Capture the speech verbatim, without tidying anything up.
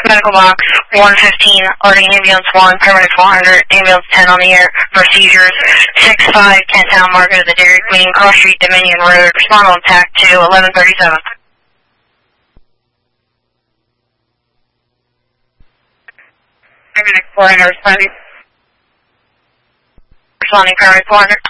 medical box one fifteen, loading ambulance one, paramedic four hundred, ambulance ten on the air for seizures. six five, Kent Town Market of the Dairy Queen, Cross Street, Dominion Road. Respond on T A C to eleven thirty-seven. Paramedic four hundred responding. Responding paramedic four hundred.